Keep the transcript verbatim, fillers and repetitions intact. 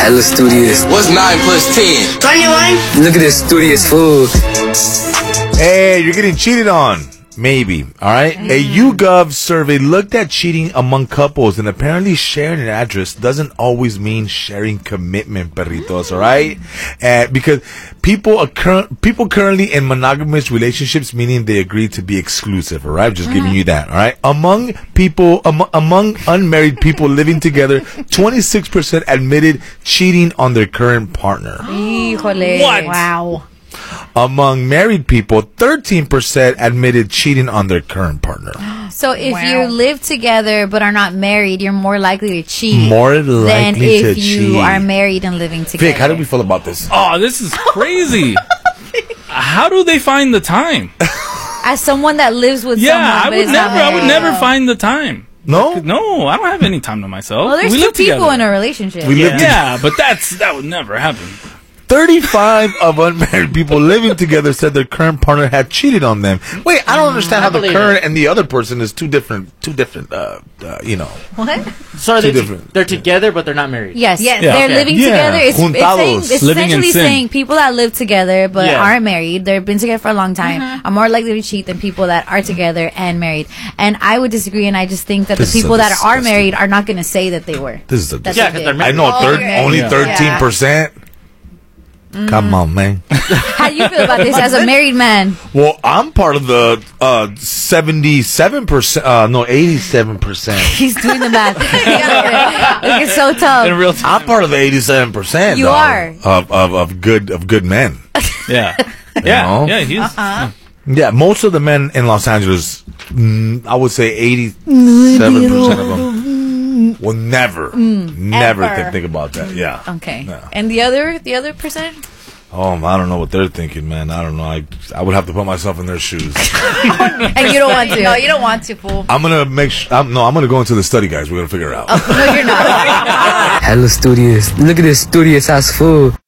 Hella studious. What's nine plus ten? twenty-one. Look at this studious fool. Hey, you're getting cheated on. Maybe. All right. A YouGov survey looked at cheating among couples, and apparently sharing an address doesn't always mean sharing commitment, perritos. All right. Uh, because people are cur- people currently in monogamous relationships, meaning they agree to be exclusive. All right. I'm just giving you that. All right. Among people, am- among unmarried people living together, twenty-six percent admitted cheating on their current partner. Híjole. What? Wow. Among married people, thirteen percent admitted cheating on their current partner. So if Wow. you live together but are not married, you're more likely to cheat More than likely if to you cheat. are married and living together. Vic, how do we feel about this? Oh, this is crazy. How do they find the time? As someone that lives with Yeah, someone, I but would is not never. I would married. never find the time. No? No, I don't have any time to myself. Well, there's we two live people together. in a relationship. We live Yeah, yeah, but that's that would never happen. thirty-five of unmarried people living together said their current partner had cheated on them. Wait, I don't understand how the believe current it. and the other person is two different, two different, uh, uh you know. What? So are Two they different- they're together, but they're not married. Yes, Yes. Yeah. they're Okay. living Yeah. together. It's, it's, Juntados. saying, it's Living in essentially sin. saying people that live together but Yeah. aren't married, they've been together for a long time, are more likely to cheat than people that are together and married. And I would disagree, and I just think that This the is people a that are disgusting- married are not going to say that they were. This is a That's Yeah, what 'cause they- they're I married. know, thir- Okay. only Yeah. thirteen percent. Come on, man. How do you feel about this as a married man? Well, I'm part of the uh, seventy-seven percent, uh, no, eighty-seven percent. He's doing the math. Look, it's so tough. In real time. I'm part of the eighty-seven percent. You are. Of, of, of good, of good men. Yeah, yeah, know? yeah. He's Uh-huh. Yeah, most of the men in Los Angeles, mm, I would say eighty-seven percent of them will never, never Ever. think, think about that. Yeah. Okay. Yeah. And the other, the other percent? Oh, I don't know what they're thinking, man. I don't know. I I would have to put myself in their shoes. And you don't want to. No, you don't want to, fool. I'm gonna make. Sh- I'm, no, I'm gonna go into the study, guys. We're gonna figure it out. No, you're not. Hella studious. Look at this studious ass fool.